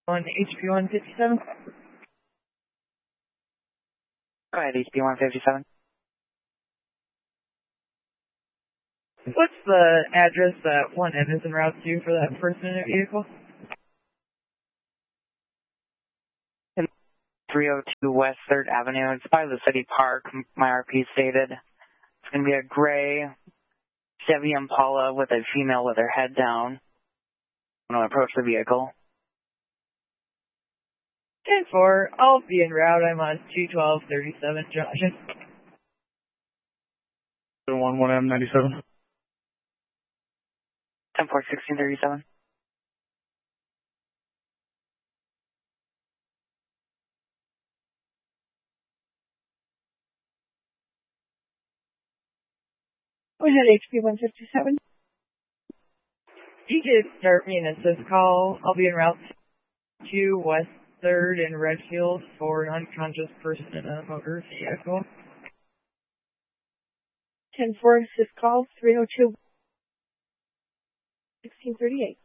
On HP 157. Go ahead, HP 157. What's the address that 1M is en route to for that person in a vehicle? 302 West 3rd Avenue. It's by the city park, my RP stated. It's going to be a gray Chevy Impala with a female with her head down. I'm going to approach the vehicle. 10-4, I'll be en route. I'm on 212-37 Junction. 1M97. 10-4, 1637. Go ahead, HP 157. You could start me an assist call. I'll be en route to West 3rd in Redfield for an unconscious person in a motor vehicle. 10-4, assist call, 302, 1638.